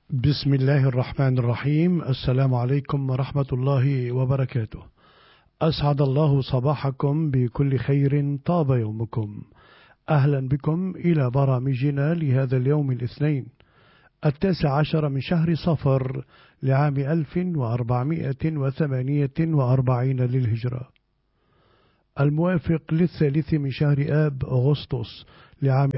بسم الله الرحمن الرحيم. السلام عليكم ورحمة الله وبركاته. أسعد الله صباحكم بكل خير، طاب يومكم. أهلا بكم إلى برامجنا لهذا اليوم الاثنين 19 من شهر صفر لعام 1448 للهجرة، الموافق للثالث من شهر آب أغسطس لعام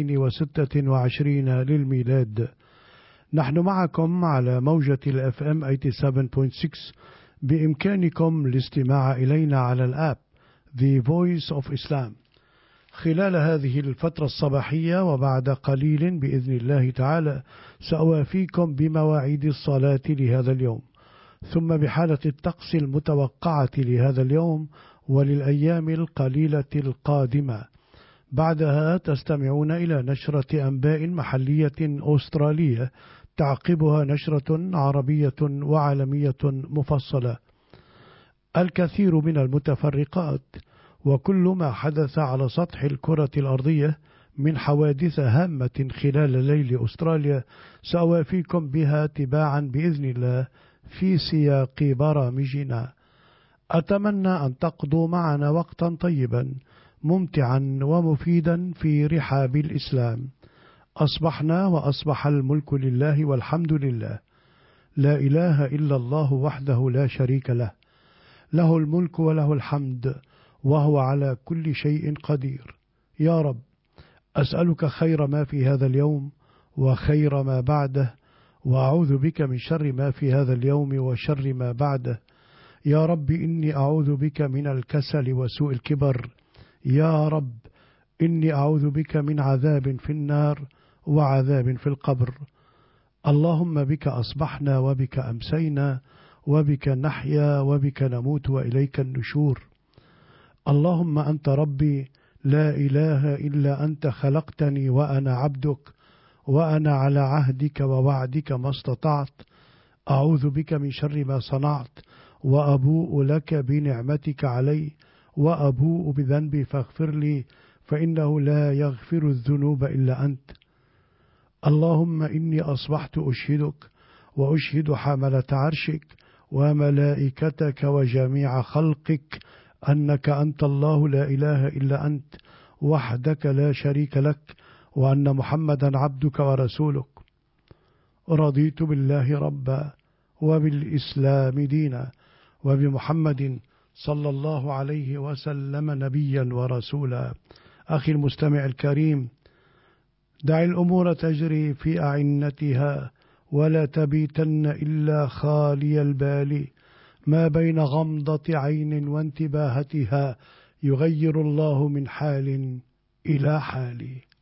2026 للميلاد. نحن معكم على موجة الأف ام 87.6. بإمكانكم الاستماع إلينا على الآب The Voice of Islam خلال هذه الفترة الصباحية، وبعد قليل بإذن الله تعالى سأوافيكم بمواعيد الصلاة لهذا اليوم، ثم بحالة الطقس المتوقعة لهذا اليوم وللأيام القليلة القادمة. بعدها تستمعون إلى نشرة أنباء محلية أسترالية، تعقبها نشرة عربية وعالمية مفصلة. الكثير من المتفرقات وكل ما حدث على سطح الكرة الأرضية من حوادث هامة خلال ليل أستراليا سأوافيكم بها تباعا بإذن الله في سياق برامجنا. أتمنى أن تقضوا معنا وقتا طيبا ممتعا ومفيدا في رحاب الإسلام. أصبحنا وأصبح الملك لله والحمد لله، لا إله إلا الله وحده لا شريك له، له الملك وله الحمد وهو على كل شيء قدير. يا رب، أسألك خير ما في هذا اليوم وخير ما بعده، وأعوذ بك من شر ما في هذا اليوم وشر ما بعده. يا رب، إني أعوذ بك من الكسل وسوء الكبر. يا رب، إني أعوذ بك من عذاب في النار وعذاب في القبر. اللهم بك أصبحنا وبك أمسينا وبك نحيا وبك نموت وإليك النشور. اللهم أنت ربي، لا إله إلا أنت، خلقتني وأنا عبدك، وأنا على عهدك ووعدك ما استطعت. أعوذ بك من شر ما صنعت، وأبوء لك بنعمتك علي، وأبوء بذنبي فاغفر لي، فإنه لا يغفر الذنوب إلا أنت. اللهم إني أصبحت أشهدك وأشهد حملة عرشك وملائكتك وجميع خلقك أنك أنت الله لا إله إلا أنت وحدك لا شريك لك، وأن محمدا عبدك ورسولك. رضيت بالله ربا وبالإسلام دينا وبمحمد صلى الله عليه وسلم نبيا ورسولا. أخي المستمع الكريم، دع الأمور تجري في أعنتها، ولا تبيتن إلا خالي البال. ما بين غمضة عين وانتباهتها يغير الله من حال إلى حال.